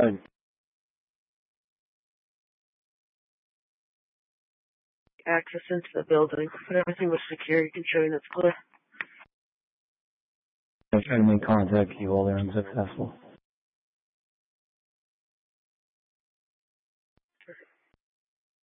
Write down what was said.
Fine. Access into the building, but everything was secure. You can show me that's clear. I'm trying to make contact. You all are unsuccessful.